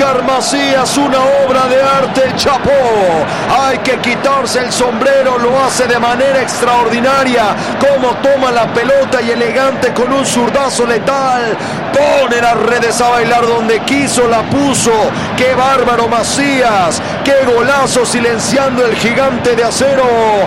Óscar Macías, una obra de arte, el Chapó. Hay que quitarse el sombrero, lo hace de manera extraordinaria. Cómo toma la pelota y elegante con un zurdazo letal. Pone las redes a bailar donde quiso, la puso. ¡Qué bárbaro Macías! ¡Qué golazo silenciando el gigante de acero!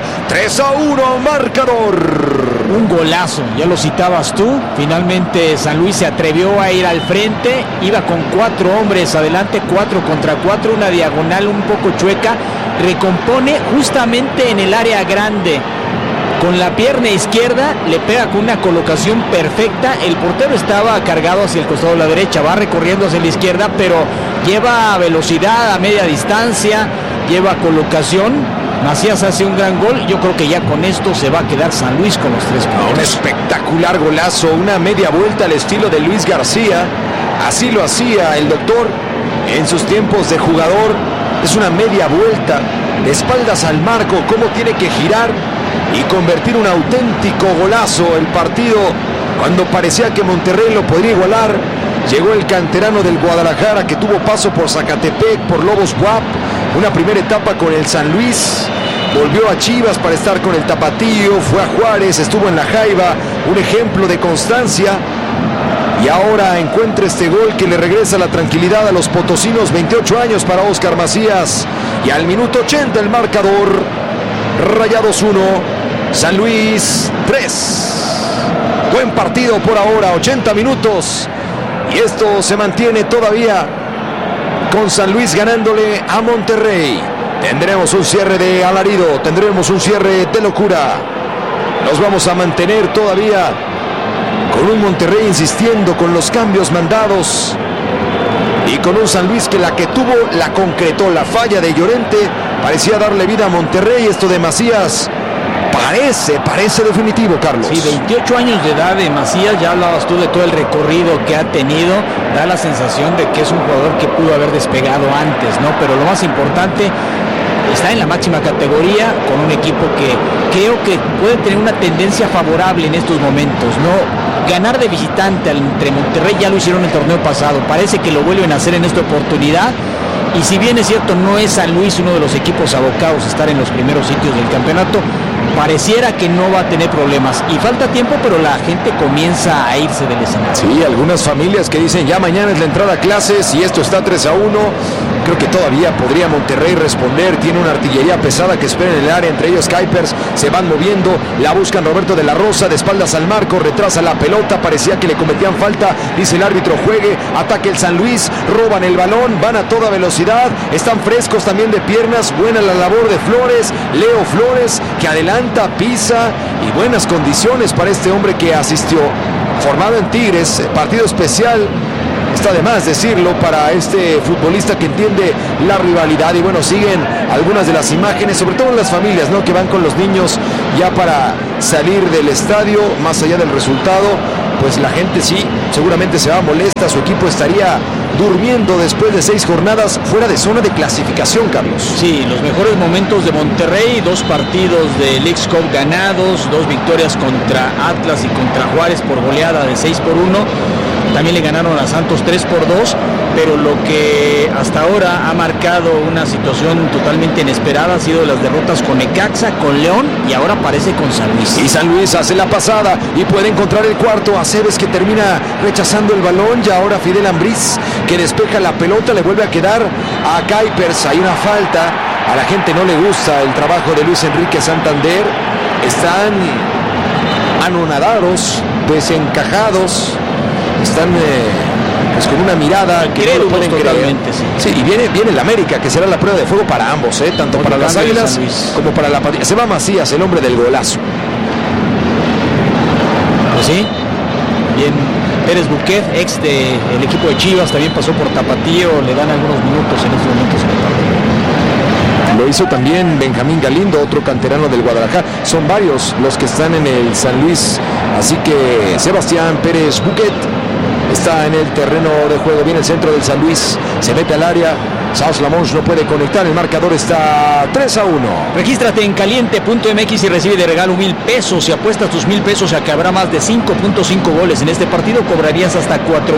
3-1 marcador. Un golazo, ya lo citabas tú. Finalmente San Luis se atrevió a ir al frente. Iba con 4 hombres adelante, 4 contra 4, una diagonal un poco chueca. Recompone justamente en el área grande. Con la pierna izquierda le pega con una colocación perfecta. El portero estaba cargado hacia el costado de la derecha, va recorriendo hacia la izquierda, pero lleva velocidad a media distancia, lleva colocación. Macías hace un gran gol. Yo creo que ya con esto se va a quedar San Luis con los 3 puntos. Un espectacular golazo, una media vuelta al estilo de Luis García. Así lo hacía el doctor en sus tiempos de jugador. Es una media vuelta de espaldas al marco, cómo tiene que girar y convertir un auténtico golazo. El partido, cuando parecía que Monterrey lo podría igualar, llegó el canterano del Guadalajara, que tuvo paso por Zacatepec, por Lobos WAP, una primera etapa con el San Luis, volvió a Chivas para estar con el Tapatío, fue a Juárez, estuvo en la Jaiba, un ejemplo de constancia, y ahora encuentra este gol que le regresa la tranquilidad a los potosinos. 28 años para Óscar Macías, y al minuto 80 el marcador. Rayados 1, San Luis 3. Buen partido por ahora, 80 minutos, y esto se mantiene todavía con San Luis ganándole a Monterrey. Tendremos un cierre de alarido, tendremos un cierre de locura. Nos vamos a mantener todavía con un Monterrey insistiendo con los cambios mandados, y con un San Luis que la que tuvo la concretó. La falla de Llorente parecía darle vida a Monterrey. Esto de Macías parece definitivo, Carlos. Sí, 28 años de edad de Macías, ya hablabas tú de todo el recorrido que ha tenido. Da la sensación de que es un jugador que pudo haber despegado antes, ¿no? Pero lo más importante, está en la máxima categoría con un equipo que creo que puede tener una tendencia favorable en estos momentos, ¿no? Ganar de visitante entre Monterrey ya lo hicieron el torneo pasado, parece que lo vuelven a hacer en esta oportunidad. Y si bien es cierto, no es San Luis uno de los equipos abocados a estar en los primeros sitios del campeonato, pareciera que no va a tener problemas. Y falta tiempo, pero la gente comienza a irse del escenario. Sí, algunas familias que dicen ya mañana es la entrada a clases y esto está 3-1. Creo que todavía podría Monterrey responder. Tiene una artillería pesada que espera en el área, entre ellos Kuipers. Se van moviendo, la buscan Roberto de la Rosa, de espaldas al marco, retrasa la pelota, parecía que le cometían falta, dice el árbitro juegue, ataque el San Luis, roban el balón, van a toda velocidad, están frescos también de piernas. Buena la labor de Flores, Leo Flores, que adelanta, pisa, y buenas condiciones para este hombre que asistió, formado en Tigres, partido especial. Está de más decirlo para este futbolista que entiende la rivalidad. Y bueno, siguen algunas de las imágenes, sobre todo en las familias, ¿no?, que van con los niños ya para salir del estadio. Más allá del resultado, pues la gente sí, seguramente se va molesta. Su equipo estaría durmiendo después de 6 jornadas fuera de zona de clasificación, Carlos. Sí, los mejores momentos de Monterrey, 2 partidos de Leagues Cup ganados, 2 victorias contra Atlas y contra Juárez por goleada de 6-1. También le ganaron a Santos 3-2, pero lo que hasta ahora ha marcado una situación totalmente inesperada ha sido las derrotas con Necaxa, con León y ahora parece con San Luis. Y San Luis hace la pasada y puede encontrar el cuarto. Aceves, que termina rechazando el balón, y ahora Fidel Ambriz, que despeja la pelota, le vuelve a quedar a Kuipers. Hay una falta, a la gente no le gusta el trabajo de Luis Enrique Santander. Están anonadados, desencajados. Están pues con una mirada que no lo pueden creer. Sí, y viene el América, que será la prueba de fuego para ambos, tanto para las Águilas como para la Padrilla. Se va Macías, el hombre del golazo. Pues sí, bien. Pérez Buquet, ex del equipo de Chivas, también pasó por Tapatío, le dan algunos minutos en estos momentos en el partido. Lo hizo también Benjamín Galindo, otro canterano del Guadalajara. Son varios los que están en el San Luis. Así que Sebastián Pérez Buquet está en el terreno de juego. Viene el centro del San Luis, se mete al área. Saus Lamonge no puede conectar, el marcador está 3-1. Regístrate en caliente.mx y recibe de regalo 1,000 pesos. Si apuestas tus 1,000 pesos a que habrá más de 5.5 goles en este partido, cobrarías hasta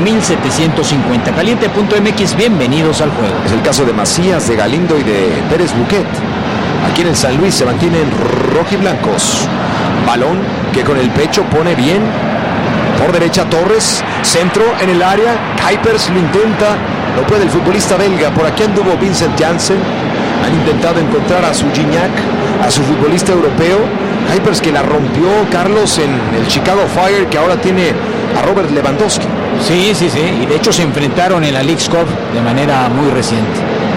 4,750. Caliente.mx, bienvenidos al juego. Es el caso de Macías, de Galindo y de Pérez Buquet. Aquí en el San Luis se mantienen rojiblancos. Balón que con el pecho pone bien. Por derecha Torres, centro en el área. Kuipers lo intenta. No puede el futbolista belga. Por aquí anduvo Vincent Janssen. Han intentado encontrar a su Gignac, a su futbolista europeo. Kuipers que la rompió, Carlos, en el Chicago Fire, que ahora tiene a Robert Lewandowski. Sí. Y de hecho se enfrentaron en la Leagues Cup de manera muy reciente.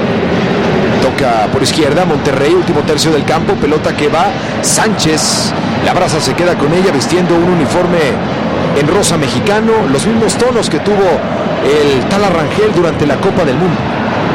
Toca por izquierda Monterrey, último tercio del campo. Pelota que va Sánchez. La Brasa se queda con ella vistiendo un uniforme en rosa mexicano. Los mismos tonos que tuvo el Tala Rangel durante la Copa del Mundo.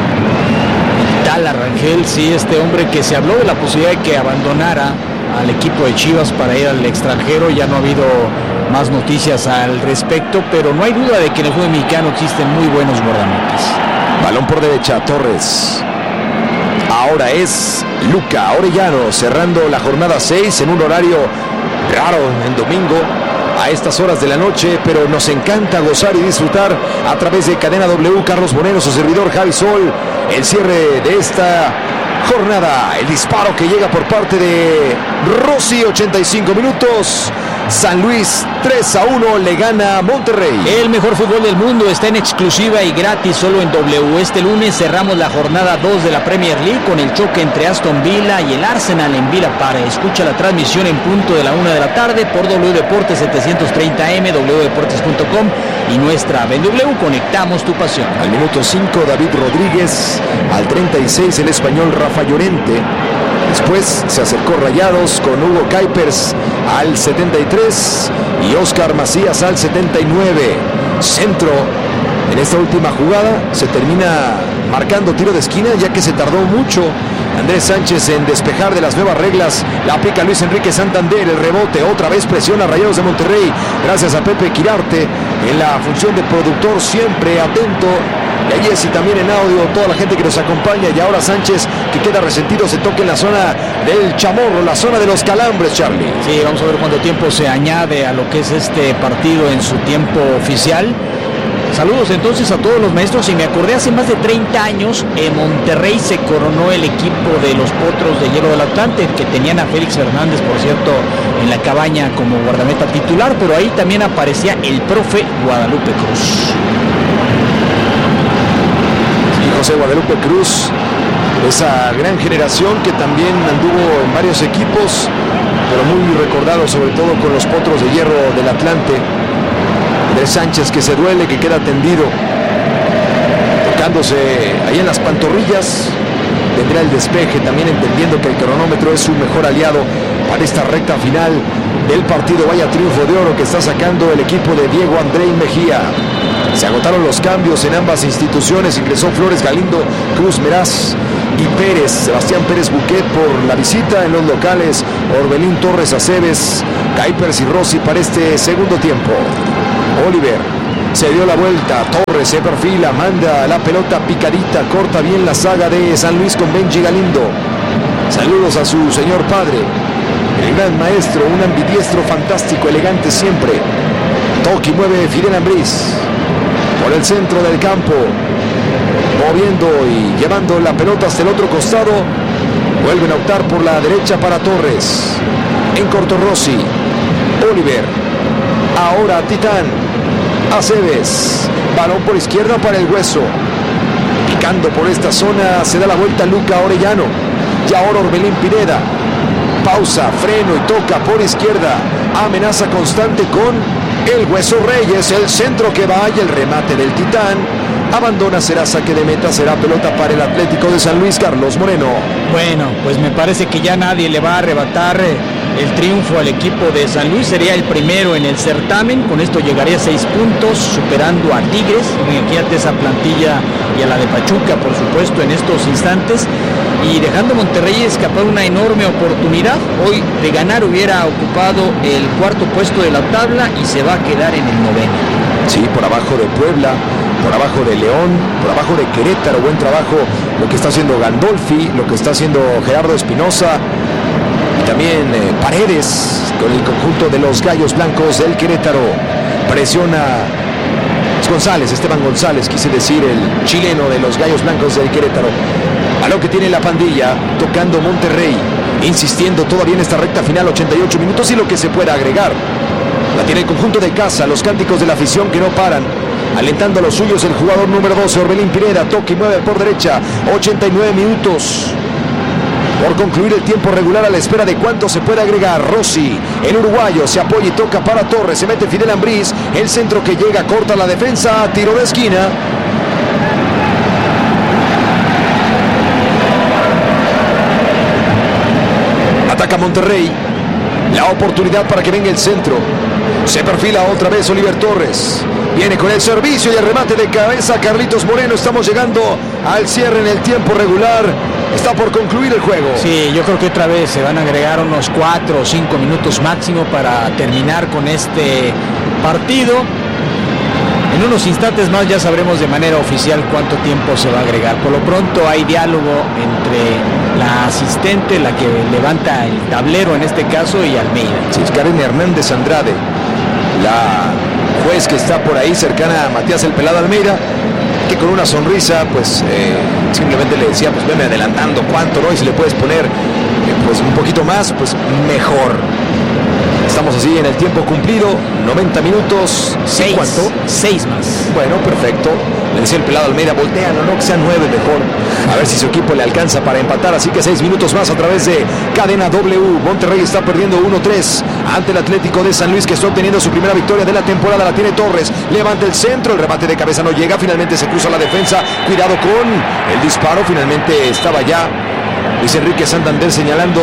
Tala Rangel, sí, este hombre que se habló de la posibilidad de que abandonara al equipo de Chivas para ir al extranjero. Ya no ha habido más noticias al respecto, pero no hay duda de que en el fútbol mexicano existen muy buenos guardametas. Balón por derecha, Torres. Ahora es Luca Orellano cerrando la jornada 6 en un horario raro en domingo a estas horas de la noche, pero nos encanta gozar y disfrutar a través de Cadena W. Carlos Moreno, su servidor Javi Sol, el cierre de esta jornada, el disparo que llega por parte de Rossi, 85 minutos. San Luis 3-1 le gana a Monterrey. El mejor fútbol del mundo está en exclusiva y gratis solo en W. Este lunes cerramos la jornada 2 de la Premier League con el choque entre Aston Villa y el Arsenal en Villa Park. Escucha la transmisión en punto de la 1 de la tarde por W Deportes 730M, wdeportes.com y nuestra app en W. Conectamos tu pasión. Al minuto 5 David Rodríguez, al 36 el español Rafa Llorente. Después se acercó Rayados con Hugo Kuipers al 73 y Oscar Macías al 79. Centro en esta última jugada, se termina marcando tiro de esquina ya que se tardó mucho Andrés Sánchez en despejar de las nuevas reglas. La aplica Luis Enrique Santander, el rebote, otra vez presiona a Rayados de Monterrey. Gracias a Pepe Quirarte en la función de productor, siempre atento. Y a Jessy también en audio, toda la gente que nos acompaña. Y ahora Sánchez, que queda resentido, se toca en la zona del Chamorro, la zona de los calambres, Charlie. Sí, vamos a ver cuánto tiempo se añade a lo que es este partido en su tiempo oficial. Saludos entonces a todos los maestros. Y me acordé, hace más de 30 años en Monterrey se coronó el equipo de los Potros de Hierro del Atlante, que tenían a Félix Fernández, por cierto, en la cabaña como guardameta titular, pero ahí también aparecía el profe Guadalupe Cruz. José Guadalupe Cruz, esa gran generación que también anduvo en varios equipos, pero muy recordado sobre todo con los Potros de Hierro del Atlante. Andrés Sánchez, que se duele, que queda tendido, tocándose ahí en las pantorrillas. Tendrá el despeje, también entendiendo que el cronómetro es su mejor aliado para esta recta final del partido. Vaya triunfo de oro que está sacando el equipo de Diego Andrei Mejía. Se agotaron los cambios en ambas instituciones. Ingresó Flores, Galindo, Cruz, Meraz y Pérez. Sebastián Pérez Buquet por la visita. En los locales, Orbelín, Torres, Aceves, Kuipers y Rossi para este segundo tiempo. Oliver se dio la vuelta, Torres se perfila, manda la pelota picadita, corta bien la saga de San Luis con Benji Galindo. Saludos a su señor padre, el gran maestro, un ambidiestro fantástico, elegante siempre. Toki mueve Fidel Ambriz por el centro del campo, moviendo y llevando la pelota hasta el otro costado. Vuelven a optar por la derecha para Torres. En corto Rossi, Oliver, ahora Titán, Aceves, balón por izquierda para el Hueso. Picando por esta zona, se da la vuelta Luca Orellano. Y ahora Orbelín Pineda. Pausa, freno y toca por izquierda. Amenaza constante con el Hueso Reyes. El centro que va y el remate del Titán. Abandona, será saque de meta, será pelota para el Atlético de San Luis. Carlos Moreno. Bueno, pues me parece que ya nadie le va a arrebatar el triunfo al equipo de San Luis. Sería el primero en el certamen. Con esto llegaría a 6 puntos, superando a Tigres. Imagínate esa plantilla, y a la de Pachuca, por supuesto, en estos instantes. Y dejando a Monterrey escapar una enorme oportunidad. Hoy de ganar hubiera ocupado el 4.º puesto de la tabla y se va a quedar en el 9º. Sí, por abajo de Puebla, por abajo de León, por abajo de Querétaro. Buen trabajo lo que está haciendo Gandolfi, lo que está haciendo Gerardo Espinosa y también Paredes con el conjunto de los Gallos Blancos del Querétaro. Presiona González, Esteban González, quise decir, el chileno de los Gallos Blancos del Querétaro. Balón que tiene la pandilla, tocando Monterrey, insistiendo todavía en esta recta final, 88 minutos y lo que se pueda agregar. La tiene el conjunto de casa, los cánticos de la afición que no paran. Alentando a los suyos el jugador número 12, Orbelín Pineda, toque y mueve por derecha, 89 minutos. Por concluir el tiempo regular a la espera de cuánto se puede agregar. Rossi, el uruguayo, se apoya y toca para Torres, se mete Fidel Ambriz, el centro que llega, corta la defensa, tiro de esquina. Ataca Monterrey, la oportunidad para que venga el centro. Se perfila otra vez Oliver Torres. Viene con el servicio y el remate de cabeza Carlitos Moreno. Estamos llegando al cierre en el tiempo regular. Está por concluir el juego. Sí, yo creo que otra vez se van a agregar unos 4 o 5 minutos máximo para terminar con este partido. En unos instantes más ya sabremos de manera oficial cuánto tiempo se va a agregar. Por lo pronto hay diálogo entre la asistente, la que levanta el tablero en este caso, y Almeida. Sí, es Karen Hernández Andrade, la juez que está por ahí cercana a Matías el Pelado Almeida, que con una sonrisa pues simplemente le decía, pues veme adelantando cuánto, ¿no? Y si le puedes poner pues un poquito más, pues mejor. Estamos así en el tiempo cumplido, 90 minutos. 6. ¿Cuánto? 6 más. Bueno, perfecto. Le decía el Pelado Almeida, voltealo, no que sean 9 mejor. A ver si su equipo le alcanza para empatar. Así que 6 minutos más a través de Cadena W. Monterrey está perdiendo 1-3 ante el Atlético de San Luis, que está obteniendo su primera victoria de la temporada. La tiene Torres, levanta el centro, el remate de cabeza no llega. Finalmente se cruza la defensa. Cuidado con el disparo. Finalmente estaba ya Luis Enrique Santander señalando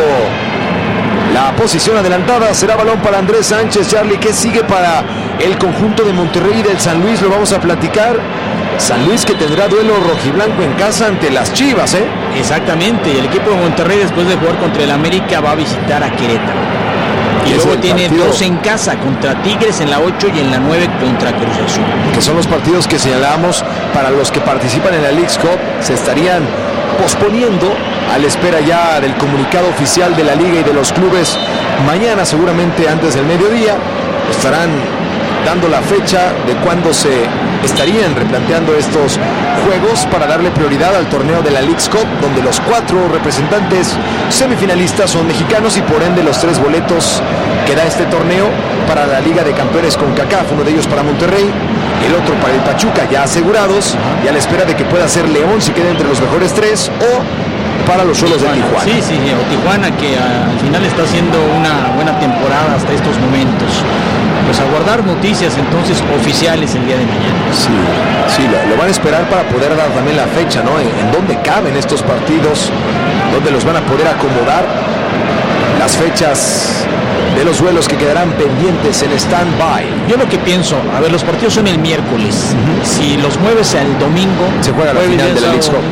la posición adelantada. Será balón para Andrés Sánchez. Charlie, ¿qué sigue para el conjunto de Monterrey y del San Luis? Lo vamos a platicar. San Luis que tendrá duelo rojiblanco en casa ante las Chivas, ¿eh? Exactamente, y el equipo de Monterrey, después de jugar contra el América, va a visitar a Querétaro. Y luego tiene partido 2 en casa, contra Tigres en la 8 y en la 9 contra Cruz Azul. Que son los partidos que señalábamos para los que participan en la Leagues Cup. Se estarían posponiendo a la espera ya del comunicado oficial de la liga y de los clubes. Mañana, seguramente antes del mediodía, estarán dando la fecha de cuándo se estarían replanteando estos juegos para darle prioridad al torneo de la Leagues Cup, donde los 4 representantes semifinalistas son mexicanos y por ende los 3 boletos que da este torneo para la Liga de Campeones CONCACAF, uno de ellos para Monterrey, el otro para el Pachuca, ya asegurados, y a la espera de que pueda ser León si queda entre los mejores 3, o para los Xolos de Tijuana. Sí, o Tijuana, que al final está haciendo una buena temporada hasta estos momentos. Pues aguardar noticias entonces oficiales el día de mañana. Sí, lo van a esperar para poder dar también la fecha, ¿no? En dónde caben estos partidos, dónde los van a poder acomodar, las fechas de los duelos que quedarán pendientes en stand-by. Yo lo que pienso, a ver, los partidos son el miércoles. Si los mueves al domingo, se juega la final de la Leagues Cup.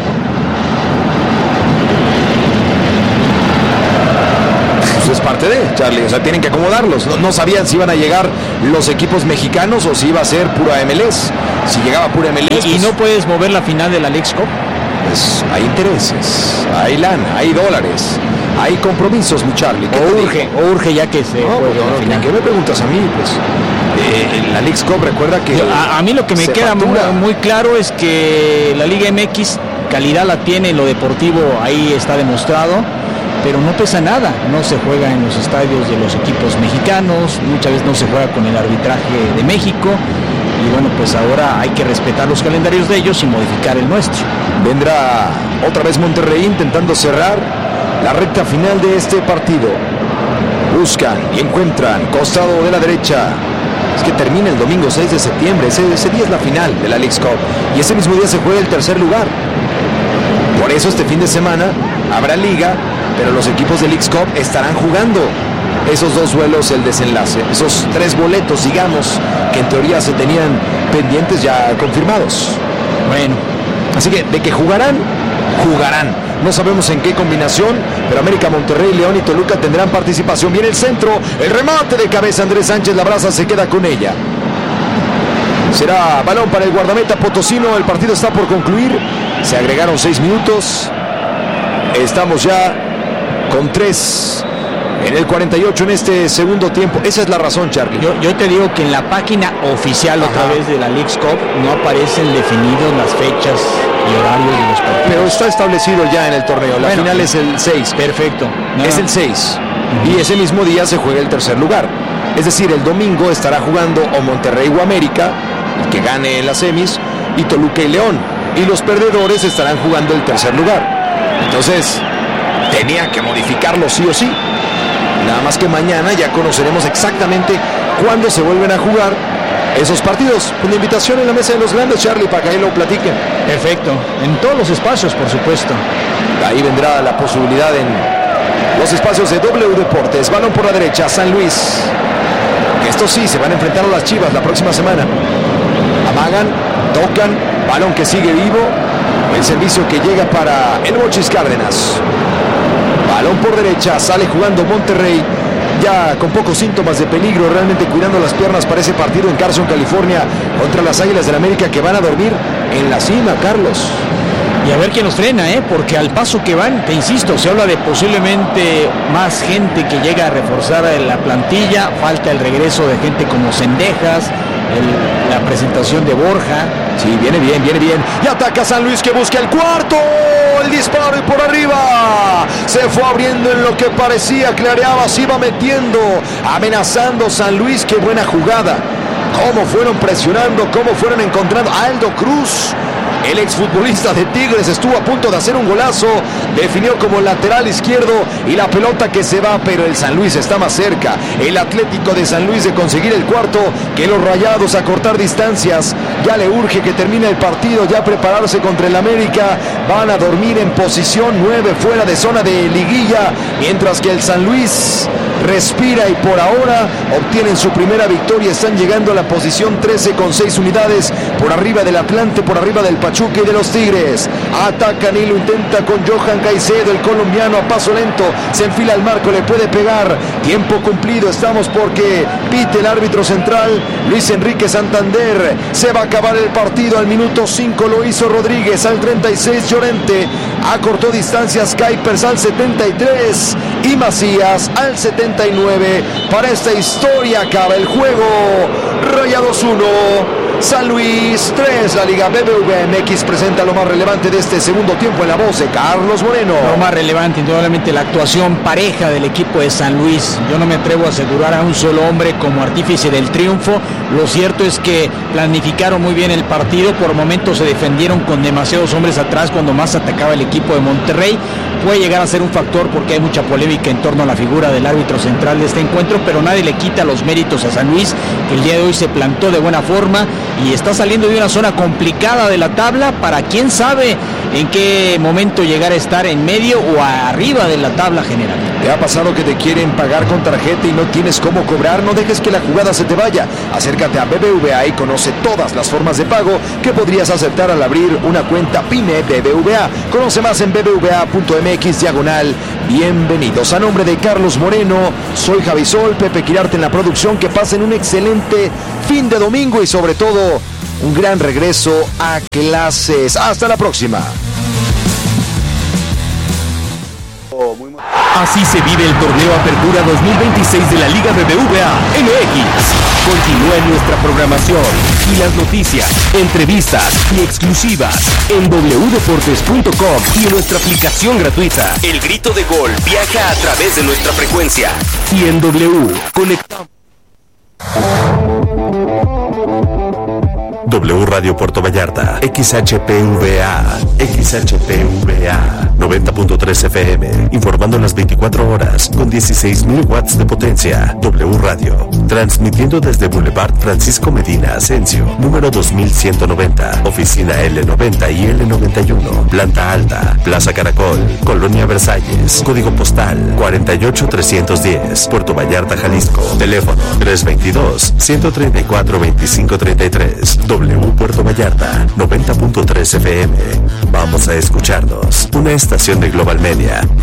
Es parte de, Charlie, o sea, tienen que acomodarlos. No sabían si iban a llegar los equipos mexicanos o si iba a ser pura MLS. Si llegaba pura MLS. ¿Y no puedes mover la final de la Leagues Cup? Pues hay intereses, hay lana, hay dólares, hay compromisos, mi Charlie. O urge ya que se juegue la final. ¿Qué me preguntas a mí? Pues en la Leagues Cup, recuerda que a mí lo que me queda muy claro es que la Liga MX calidad la tiene, lo deportivo ahí está demostrado, pero no pesa nada, no se juega en los estadios de los equipos mexicanos, muchas veces no se juega con el arbitraje de México, y bueno, pues ahora hay que respetar los calendarios de ellos y modificar el nuestro. Vendrá otra vez Monterrey intentando cerrar la recta final de este partido. Buscan y encuentran costado de la derecha. Es que termina el domingo 6 de septiembre, ese día es la final de la Leagues Cup, y ese mismo día se juega el tercer lugar. Por eso este fin de semana habrá liga, pero los equipos de Leagues Cup estarán jugando esos 2 duelos, el desenlace, esos 3 boletos, digamos, que en teoría se tenían pendientes ya confirmados. Bueno, así que de que jugarán. No sabemos en qué combinación, pero América, Monterrey, León y Toluca tendrán participación. Viene el centro, el remate de cabeza, Andrés Sánchez, la braza se queda con ella. Será balón para el guardameta potosino. El partido está por concluir. Se agregaron 6 minutos. Estamos ya con 3 en el 48 en este segundo tiempo. Esa es la razón, Charlie. Yo te digo que en la página oficial otra vez de la Leagues Cup no aparecen definidos las fechas y horarios de los partidos. Pero está establecido ya en el torneo. La final es el 6. Perfecto. Es el 6. Y ese mismo día se juega el tercer lugar. Es decir, el domingo estará jugando o Monterrey o América, el que gane en las semis, y Toluca y León. Y los perdedores estarán jugando el tercer lugar. Entonces, tenía que modificarlo sí o sí. Nada más que mañana ya conoceremos exactamente cuándo se vuelven a jugar esos partidos. Una invitación en la mesa de los grandes, Charlie, para que ahí lo platiquen. Perfecto. En todos los espacios, por supuesto. Ahí vendrá la posibilidad en los espacios de W Deportes. Balón por la derecha, San Luis. Estos sí se van a enfrentar a las Chivas la próxima semana. Amagan, tocan, balón que sigue vivo. El servicio que llega para el Mochis Cárdenas. Balón por derecha, sale jugando Monterrey. Ya con pocos síntomas de peligro, realmente cuidando las piernas para ese partido en Carson, California, contra las Águilas del la América, que van a dormir en la cima, Carlos. Y a ver quién nos frena, porque al paso que van, te insisto, se habla de posiblemente más gente que llega a reforzar la plantilla. Falta el regreso de gente como Cendejas, la presentación de Borja. Sí, viene bien. Y ataca San Luis, que busca el cuarto. El disparo y por arriba. Se fue abriendo en lo que parecía, clareaba, se iba metiendo, amenazando San Luis. Qué buena jugada. Cómo fueron presionando, cómo fueron encontrando a Aldo Cruz. El exfutbolista de Tigres estuvo a punto de hacer un golazo, definió como lateral izquierdo y la pelota que se va, pero el San Luis está más cerca. El Atlético de San Luis de conseguir el cuarto, que los Rayados a cortar distancias. Ya le urge que termine el partido, ya prepararse contra el América. Van a dormir en posición 9 fuera de zona de liguilla, mientras que el San Luis respira y por ahora obtienen su primera victoria. Están llegando a la posición 13 con 6 unidades por arriba del Atlante, por arriba del Pachuca y de los Tigres. Atacan y lo intenta con Johan Caicedo, el colombiano, a paso lento, se enfila al marco, le puede pegar. Tiempo cumplido, estamos porque pite el árbitro central, Luis Enrique Santander. Se va a acabar el partido al minuto 5, lo hizo Rodríguez, al 36 Llorente, acortó distancias Kuipers al 73 y Macías al 79. Para esta historia acaba el juego. Rayados 1, San Luis 3. La Liga BBVA MX presenta lo más relevante de este segundo tiempo en la voz de Carlos Moreno. Lo más relevante, indudablemente, la actuación pareja del equipo de San Luis. Yo no me atrevo a asegurar a un solo hombre como artífice del triunfo. Lo cierto es que planificaron muy bien el partido. Por momentos se defendieron con demasiados hombres atrás cuando más atacaba el equipo de Monterrey. Puede llegar a ser un factor porque hay mucha polémica en torno a la figura del árbitro central de este encuentro, pero nadie le quita los méritos a San Luis, que el día de hoy se plantó de buena forma y está saliendo de una zona complicada de la tabla para quién sabe en qué momento llegar a estar en medio o arriba de la tabla general. ¿Te ha pasado que te quieren pagar con tarjeta y no tienes cómo cobrar? No dejes que la jugada se te vaya. Acércate a BBVA y conoce todas las formas de pago que podrías aceptar al abrir una cuenta PYME BBVA. Conoce más en bbva.mx/bienvenidos. A nombre de Carlos Moreno, soy Javi Sol, Pepe Quirarte en la producción. Que pasen un excelente fin de domingo y sobre todo un gran regreso a clases. Hasta la próxima. Así se vive el torneo Apertura 2026 de la Liga BBVA MX. Continúa en nuestra programación y las noticias, entrevistas y exclusivas en wdeportes.com y en nuestra aplicación gratuita. El grito de gol viaja a través de nuestra frecuencia y en W conectamos. W Radio Puerto Vallarta, XHPVA 90.3 FM, informando las 24 horas con 16.000 watts de potencia. W Radio, transmitiendo desde Boulevard Francisco Medina Asensio, número 2190, oficina L90 y L91, planta alta, Plaza Caracol, Colonia Versalles, código postal 48310, Puerto Vallarta, Jalisco, teléfono 322-134-2533. W Puerto Vallarta, 90.3 FM. Vamos a escucharnos. Una estación de Global Media.